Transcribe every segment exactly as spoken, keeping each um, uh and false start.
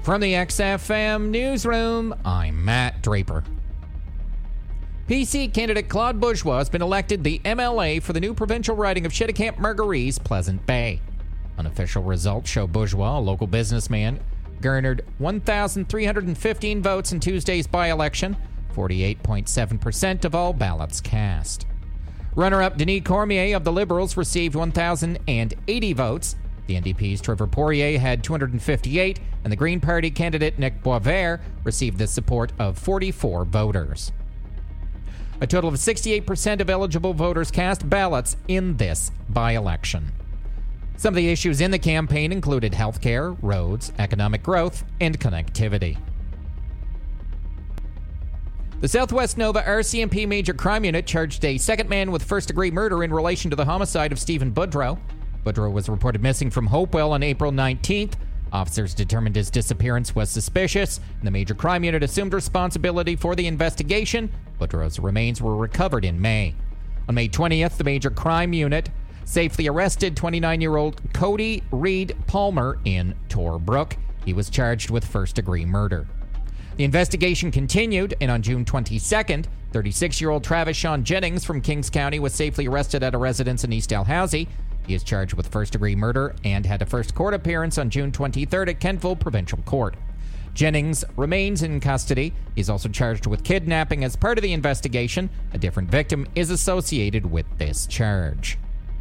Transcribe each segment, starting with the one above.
From the X F M newsroom, I'm Matt Draper. P C candidate Claude Bourgeois has been elected the M L A for the new provincial riding of Schittacamp-Margarit's Pleasant Bay. Unofficial results show Bourgeois, a local businessman, garnered one thousand three hundred fifteen votes in Tuesday's by-election, forty-eight point seven percent of all ballots cast. Runner-up Denis Cormier of the Liberals received one thousand eighty votes. The N D P's Trevor Poirier had two hundred fifty-eight, and the Green Party candidate Nick Boisvert received the support of forty-four voters. A total of sixty-eight percent of eligible voters cast ballots in this by-election. Some of the issues in the campaign included healthcare, roads, economic growth, and connectivity. The Southwest Nova R C M P Major Crime Unit charged a second man with first-degree murder in relation to the homicide of Stephen Boudreau. Boudreau was reported missing from Hopewell on April nineteenth. Officers determined his disappearance was suspicious, and the Major Crime Unit assumed responsibility for the investigation. Boudreau's remains were recovered in May. On May twentieth, the Major Crime Unit safely arrested twenty-nine-year-old Cody Reed Palmer in Torbrook. He was charged with first-degree murder. The investigation continued, and on June twenty-second, thirty-six-year-old Travis Sean Jennings from Kings County was safely arrested at a residence in East Dalhousie. He is charged with first-degree murder and had a first court appearance on June twenty-third at Kentville Provincial Court. Jennings remains in custody. He's also charged with kidnapping as part of the investigation. A different victim is associated with this charge.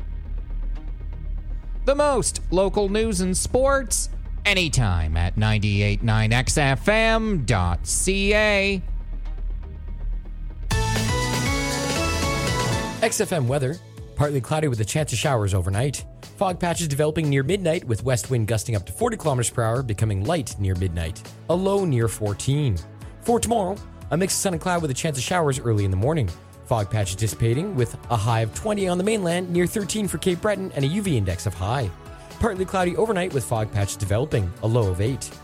The most local news and sports, anytime at ninety-eight point nine X F M dot C A. X F M weather. Partly cloudy with a chance of showers overnight. Fog patches developing near midnight with west wind gusting up to forty kilometers per hour, becoming light near midnight. A low near fourteen. For tomorrow, a mix of sun and cloud with a chance of showers early in the morning. Fog patches dissipating with a high of twenty on the mainland, near thirteen for Cape Breton, and a U V index of high. Partly cloudy overnight with fog patches developing, a low of eight.